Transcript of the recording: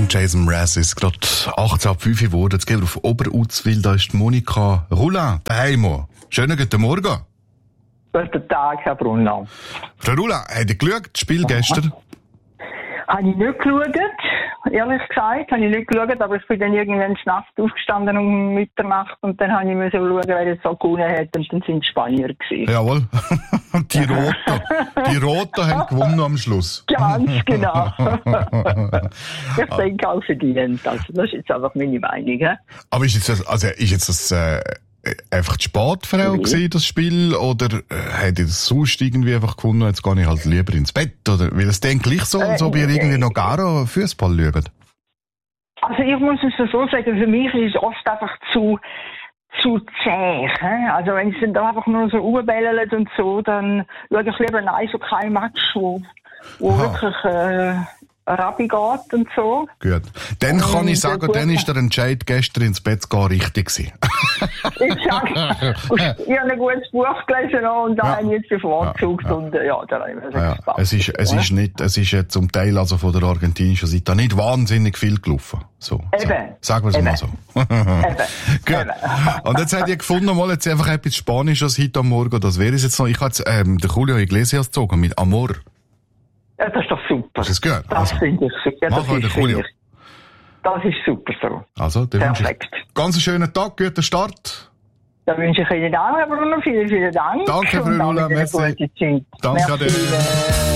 und Jason Mraz ist gerade 18:05 geworden. Jetzt gehen wir auf Oberuzwil. Da ist Monika Roulin daheim. Schönen guten Morgen. Guten Tag, Herr Brunner. Frau Roulin, habt ihr geschaut, das Spiel gestern? Habe ich nicht geschaut, ehrlich gesagt, habe ich nicht geschaut, aber ich bin dann irgendwann Nacht aufgestanden um Mitternacht und dann habe ich müssen schauen, wer das so gewonnen hat und dann sind die Spanier gewesen. Jawohl. Die Roten haben gewonnen am Schluss. Ganz genau. Ich denke auch verdient. Also, das ist jetzt einfach meine Meinung. He? Aber ist jetzt das einfach die Sportfrau gewesen, das Spiel, oder hat ihr das sonst irgendwie einfach gewonnen, jetzt gehe ich halt lieber ins Bett, oder? Weil es dann gleich so, als ob ihr irgendwie noch gar Fußball schaut. Also ich muss es so sagen, für mich ist es oft einfach zu zäh. He? Also wenn es dann da einfach nur so rumbellelt und so, dann schaue ich lieber ein so kein Match, wo wirklich Rabi geht und so. Gut. Dann kann ich sagen, dann ist der Entscheid gestern ins Bett zu gehen richtig gewesen. Ich sage, ich habe ein gutes Buch gelesen und da habe ich jetzt bevorzugt und da habe ich mir gesagt, es ist jetzt zum Teil also von der argentinischen Seite nicht wahnsinnig viel gelaufen. So. Sagen wir es mal so. Gut. Und jetzt habt ihr gefunden, mal jetzt einfach etwas Spanisches heute am Morgen. Das wäre es jetzt noch. Ich habe jetzt, den Julio Iglesias gezogen mit Amor. Ja, das ist doch super. Das ist gut. Das finde ich super. Ja, das ist super so. Also, dann wünsche ich ganz einen schönen Tag, guten Start. Da wünsche ich Ihnen auch, Herr Brunner, vielen, vielen Dank. Danke, Frau Roulin, merci. Gute Zeit. Danke, merci.